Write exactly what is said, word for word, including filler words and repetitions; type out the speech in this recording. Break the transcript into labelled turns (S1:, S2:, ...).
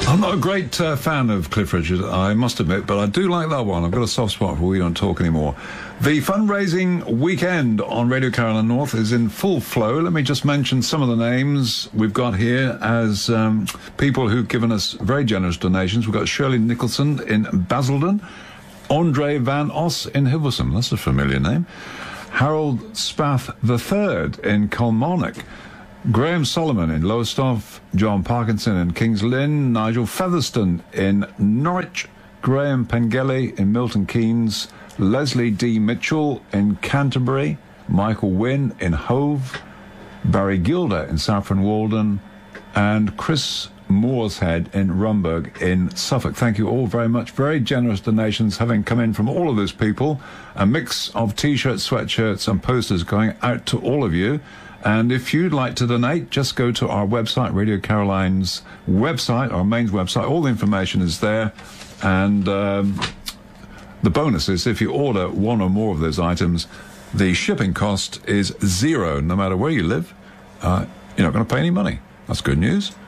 S1: I'm not a great uh, fan of Cliff Richard, I must admit, but I do like that one. I've got a soft spot for We Don't Talk Anymore. The fundraising weekend on Radio Caroline North is in full flow. Let me just mention some of the names we've got here as um, people who've given us very generous donations. We've got Shirley Nicholson in Basildon, Andre Van Os in Hilversum, that's a familiar name, Harold Spath the Third in Kilmarnock, Graham Solomon in Lowestoft, John Parkinson in Kings Lynn, Nigel Featherston in Norwich, Graham Pengelly in Milton Keynes, Leslie D. Mitchell in Canterbury, Michael Wynne in Hove, Barry Gilder in Saffron Walden, and Chris Moorshead in Rumburg in Suffolk. Thank you all very much. Very generous donations having come in from all of those people. A mix of T-shirts, sweatshirts and posters going out to all of you. And if you'd like to donate, just go to our website, Radio Caroline's website, our main website. All the information is there. And um, the bonus is if you order one or more of those items, the shipping cost is zero. No matter where you live, uh, you're not going to pay any money. That's good news.